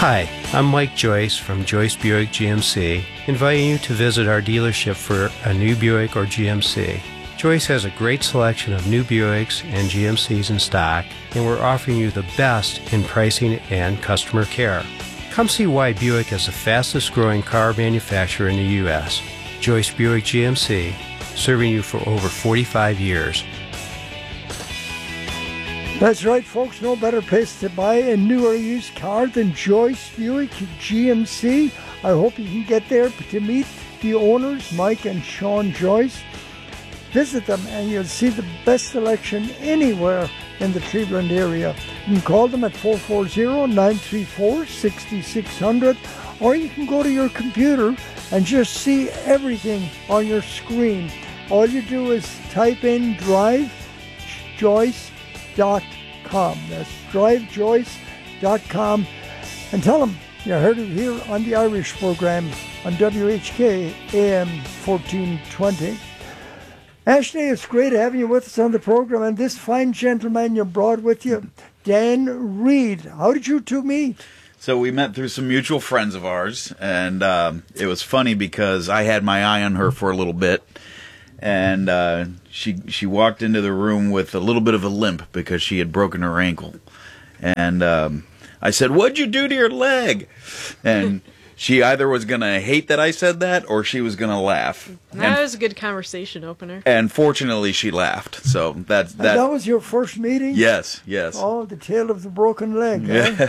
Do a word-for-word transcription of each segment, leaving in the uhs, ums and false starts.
Hi, I'm Mike Joyce from Joyce Buick G M C, inviting you to visit our dealership for a new Buick or G M C. Joyce has a great selection of new Buicks and G M Cs in stock, and we're offering you the best in pricing and customer care. Come see why Buick is the fastest growing car manufacturer in the U S Joyce Buick G M C, serving you for over forty-five years. That's right, folks. No better place to buy a new or used car than Joyce Buick G M C. I hope you can get there to meet the owners, Mike and Sean Joyce. Visit them and you'll see the best selection anywhere in the Cleveland area. You can call them at four four zero, nine three four, six six zero zero, or you can go to your computer and just see everything on your screen. All you do is type in drive joyce dot com. That's drive joyce dot com, and tell them you heard it here on the Irish program on W H K A M fourteen twenty. Ashley, it's great having you with us on the program, and this fine gentleman you brought with you, Dan Reed. How did you two meet? So we met through some mutual friends of ours, and um, it was funny because I had my eye on her for a little bit, and uh, she she walked into the room with a little bit of a limp because she had broken her ankle. And um, I said, "What'd you do to your leg?" And she either was going to hate that I said that, or she was going to laugh. That and, was a good conversation opener. And fortunately, she laughed. So that's that. And that was your first meeting? Yes, yes. Oh, the tale of the broken leg. Yeah.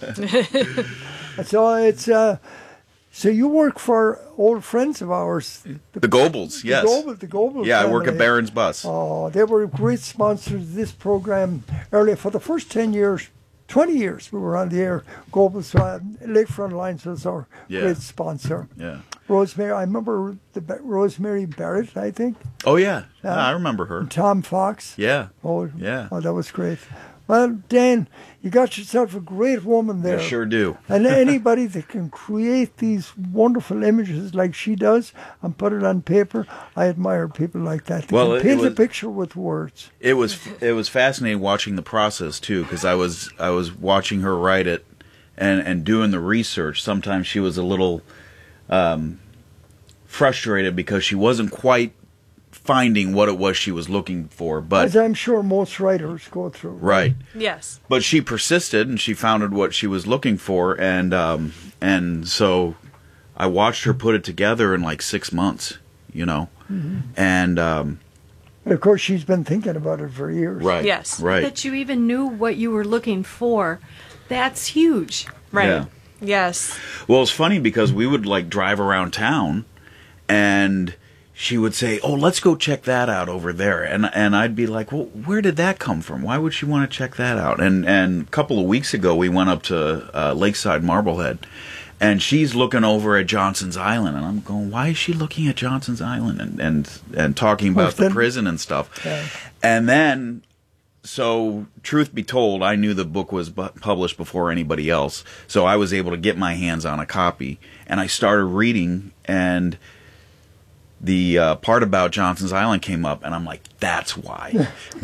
Eh? So it's uh, so you work for old friends of ours. The, the Goebbels, yes. The Goebbels, the Goebbels Yeah, family. I work at Barron's Bus. Oh, they were great sponsors of this program earlier. For the first ten years, twenty years we were on the air. Goebbels, uh, Lakefront Lines was our Yeah. great sponsor. Yeah. Rosemary, I remember the Rosemary Barrett, I think. Oh, yeah. Uh, yeah I remember her. And Tom Fox. Yeah. Oh, Yeah. Oh, that was great. Well, Dan, you got yourself a great woman there. I sure do. And anybody that can create these wonderful images like she does and put it on paper, I admire people like that. They Well, can it paint was- a picture with words. It was it was fascinating watching the process too, because I was I was watching her write it and and doing the research. Sometimes she was a little um, frustrated because she wasn't quite finding what it was she was looking for, but As I'm sure most writers go through. right. Yes. But she persisted and she found what she was looking for, and um, and so I watched her put it together in like six months, you know, Mhm. and um, And of course, she's been thinking about it for years. right, Yes. right, That you even knew what you were looking for. That's huge. Right. Yeah. Yes. Well, it's funny because we would like drive around town, and she would say, "Oh, let's go check that out over there," and and I'd be like, "Well, where did that come from? Why would she want to check that out?" And and a couple of weeks ago, we went up to uh, Lakeside Marblehead, and she's looking over at Johnson's Island, and I'm going, "Why is she looking at Johnson's Island?" and and and talking about the then- prison and stuff, Yeah. and then. So, truth be told, I knew the book was bu- published before anybody else, so I was able to get my hands on a copy, and I started reading, and the uh, part about Johnson's Island came up, and I'm like, that's why.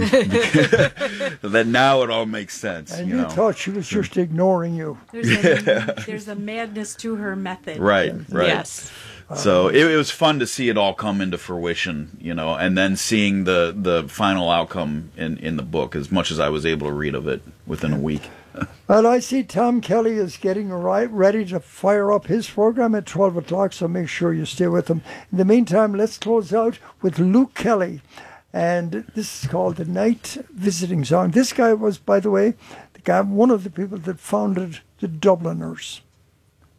That now it all makes sense. And you you know? thought she was just ignoring you. There's a, there's a madness to her method. Right, right. Yes. So it, it was fun to see it all come into fruition, you know, and then seeing the, the final outcome in, in the book, as much as I was able to read of it within a week. Well, I see Tom Kelly is getting right, ready to fire up his program at twelve o'clock, so make sure you stay with him. In the meantime, let's close out with Luke Kelly. And this is called the Night Visiting Song. This guy was, by the way, the guy, one of the people that founded the Dubliners.